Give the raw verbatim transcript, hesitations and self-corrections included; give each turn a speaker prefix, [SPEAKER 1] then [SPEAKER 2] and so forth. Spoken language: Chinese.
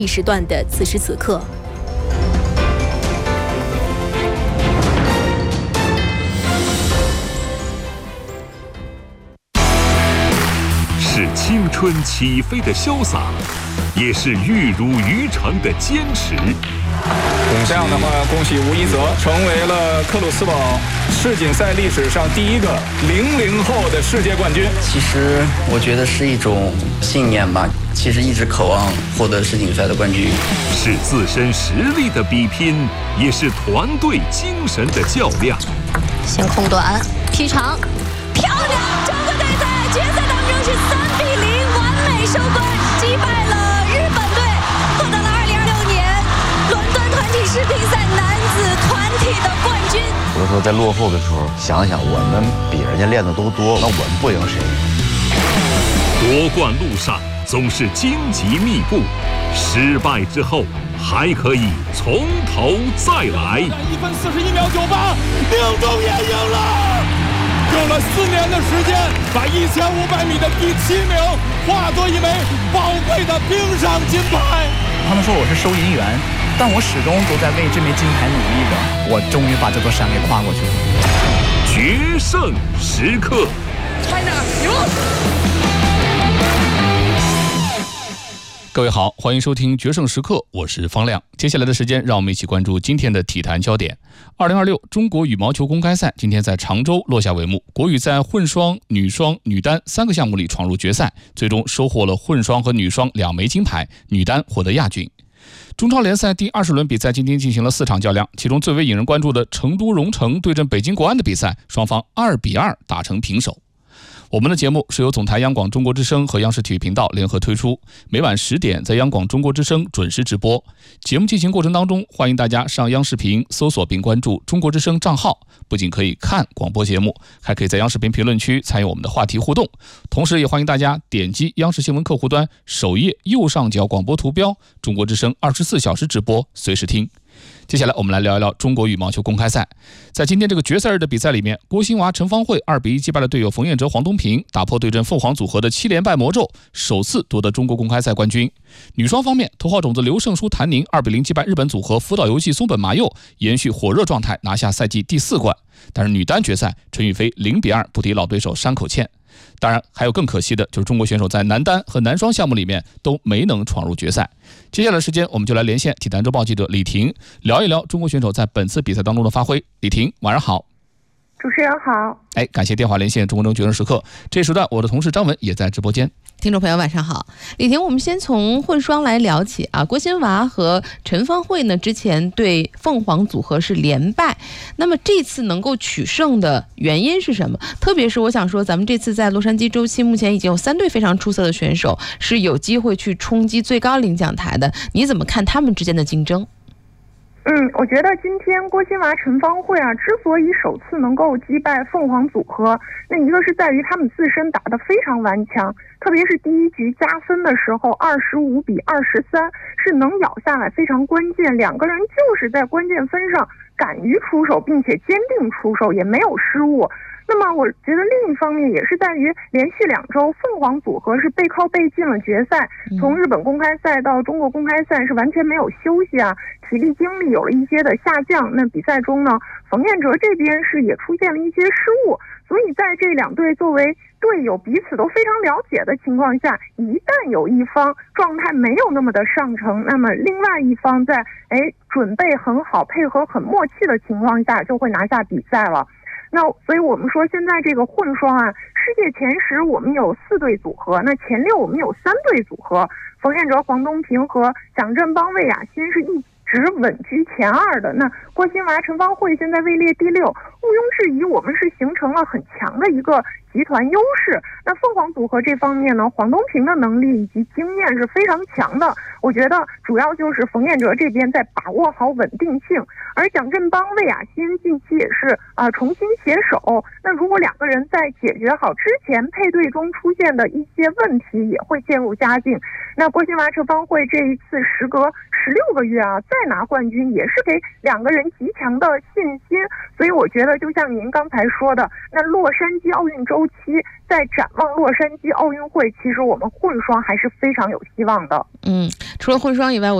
[SPEAKER 1] 一时段的此时此刻。
[SPEAKER 2] 是青春起飞的潇洒，也是玉汝于成的坚持。
[SPEAKER 3] 这样的话，恭喜吴一泽成为了克鲁斯堡世锦赛历史上第一个零零后的世界冠军。
[SPEAKER 4] 其实我觉得是一种信念吧，其实一直渴望获得世锦赛的冠军。
[SPEAKER 2] 是自身实力的比拼，也是团队精神的较量。
[SPEAKER 5] 先空短劈长，漂亮！中国队在决赛当中是三比零完美收官，击败了日本队，获得了二零二六年伦敦团体世乒赛男子团体的冠军。
[SPEAKER 6] 有的时候在落后的时候，想想我们比人家练的都多，那我们不赢谁？
[SPEAKER 2] 夺冠路上总是荆棘密布，失败之后还可以从头再来。
[SPEAKER 3] 一分四十一秒九八，宁中也赢了。用了四年的时间，把一千五百米的第七名化作一枚宝贵的冰上金牌。
[SPEAKER 7] 他们说我是收银员，但我始终都在为这枚金牌努力着。我终于把这座山给跨过去了。
[SPEAKER 2] 决胜时刻
[SPEAKER 5] China 赢。
[SPEAKER 8] 各位好，欢迎收听决胜时刻，我是方亮。接下来的时间，让我们一起关注今天的体坛焦点。二零二六中国羽毛球公开赛今天在常州落下帷幕，国羽在混双、女双、女单三个项目里闯入决赛，最终收获了混双和女双两枚金牌，女单获得亚军。中超联赛第二十轮比赛今天进行了四场较量，其中最为引人关注的成都蓉城对阵北京国安的比赛，双方二比二打成平手。我们的节目是由总台央广中国之声和央视体育频道联合推出，每晚十点在央广中国之声准时直播。节目进行过程当中，欢迎大家上央视频搜索并关注中国之声账号，不仅可以看广播节目，还可以在央视频评论区参与我们的话题互动。同时也欢迎大家点击央视新闻客户端首页右上角广播图标，中国之声二十四小时直播，随时听。接下来我们来聊一聊中国羽毛球公开赛。在今天这个决赛日的比赛里面，郭馨娃、陈芳慧二比一击败了队友冯彦哲、黄东萍，打破对阵凤凰组合的七连败魔咒，首次夺得中国公开赛冠军。女双方面，头号种子刘胜书、谭宁二比零击败日本组合福岛由纪、松本麻佑，延续火热状态拿下赛季第四冠。但是女单决赛，陈雨菲零比二不敌老对手山口茜。当然还有更可惜的，就是中国选手在男单和男双项目里面都没能闯入决赛。接下来的时间我们就来连线体坛周报记者李婷，聊一聊中国选手在本次比赛当中的发挥。李婷，晚上好。
[SPEAKER 9] 主持人好。
[SPEAKER 8] 哎，感谢电话连线中国中决胜时刻。这时段我的同事张文也在直播间。
[SPEAKER 10] 听众朋友晚上好。李婷，我们先从混双来聊起啊。郭馨娃和陈芳慧呢之前对凤凰组合是连败，那么这次能够取胜的原因是什么？特别是我想说，咱们这次在洛杉矶周期目前已经有三对非常出色的选手是有机会去冲击最高领奖台的，你怎么看他们之间的竞争？
[SPEAKER 9] 嗯，我觉得今天郭馨娃、陈芳慧啊，之所以首次能够击败凤凰组合，那一个是在于他们自身打得非常顽强，特别是第一局加分的时候，二十五比二十三是能咬下来，非常关键。两个人就是在关键分上敢于出手，并且坚定出手，也没有失误。那么我觉得另一方面也是在于连续两周凤凰组合是背靠背进了决赛，从日本公开赛到中国公开赛是完全没有休息啊，体力精力有了一些的下降。那比赛中呢，冯彦哲这边是也出现了一些失误，所以在这两队作为队友彼此都非常了解的情况下，一旦有一方状态没有那么的上乘，那么另外一方在哎准备很好、配合很默契的情况下就会拿下比赛了。那所以我们说现在这个混双啊，世界前十我们有四对组合，那前六我们有三对组合，冯彦哲、黄东萍和蒋振邦、魏雅欣是一直稳居前二的。那郭馨娃、陈芳慧现在位列第六，毋庸置疑我们是形成了很强的一个集团优势。那凤凰组合这方面呢，黄东萍的能力以及经验是非常强的，我觉得主要就是冯彦哲这边在把握好稳定性，而蒋振邦、魏雅欣近期也是啊、呃、重新携手。那如果两个人在解决好之前配对中出现的一些问题，也会渐入佳境。那郭馨娃、陈芳慧这一次时隔十六个月啊再拿冠军，也是给两个人极强的信心。所以我觉得就像您刚才说的，那洛杉矶奥运周周期，在展望洛杉矶奥运会，其实我们混双还是非常有希望的。
[SPEAKER 10] 嗯，除了混双以外，我